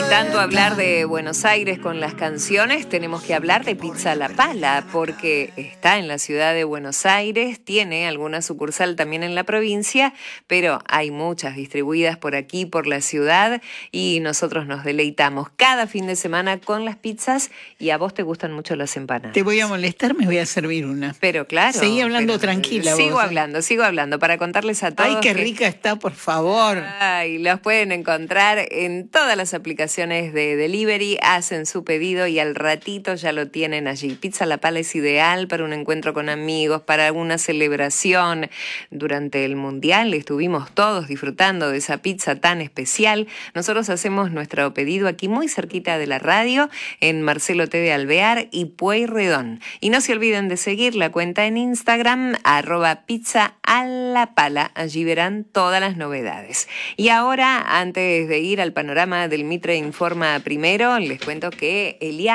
tanto hablar de Buenos Aires con las canciones, tenemos que hablar de Pizza La Pala, porque está en la ciudad de Buenos Aires, tiene alguna sucursal también en la provincia, pero hay muchas distribuidas por aquí, por la ciudad, y nosotros nos deleitamos cada fin de semana con las pizzas, y a vos te gustan mucho las empanadas. Te voy a molestar, me voy a servir una. Pero claro. Seguí hablando tranquila Sigo vos. sigo hablando, para contarles a todos. Ay, qué rica está, por favor. Ay, los pueden encontrar en todas las aplicaciones de delivery, hacen su pedido y al ratito ya lo tienen allí. Pizza La Pala es ideal para un encuentro con amigos, para alguna celebración. Durante el Mundial estuvimos todos disfrutando de esa pizza tan especial. Nosotros hacemos nuestro pedido aquí muy cerquita de la radio, en Marcelo T. de Alvear y Pueyrredón. Y no se olviden de seguir la cuenta en Instagram, @pizzaalapala. Allí verán todas las novedades. Y ahora, antes de ir al panorama del Mitre Informa Primero, les cuento que Eliana